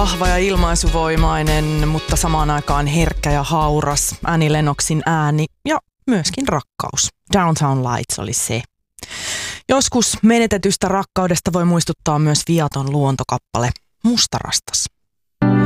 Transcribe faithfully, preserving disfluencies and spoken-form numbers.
vahva ja ilmaisuvoimainen, mutta samaan aikaan herkkä ja hauras. Annie Lennoxin ääni ja myöskin rakkaus. Downtown Lights oli se. Joskus menetetystä rakkaudesta voi muistuttaa myös viaton luontokappale Mustarastas.